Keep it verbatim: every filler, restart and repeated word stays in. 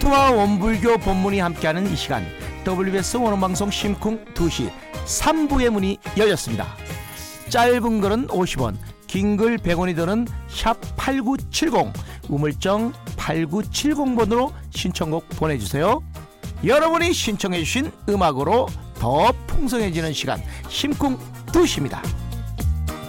성교통와 원불교 법문이 함께하는 이 시간, 더블유비에스 원어방송 심쿵 두 시 삼 부의 문이 열렸습니다. 짧은 글은 오십 원, 긴 글 백 원이 드는 샵 팔구칠공, 우물정 팔구칠공 번으로 신청곡 보내주세요. 여러분이 신청해주신 음악으로 더 풍성해지는 시간, 심쿵 두 시입니다.